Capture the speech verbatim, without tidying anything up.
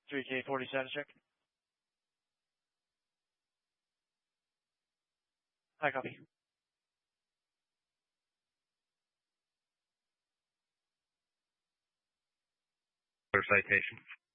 three K forty status check. High copy. Citation.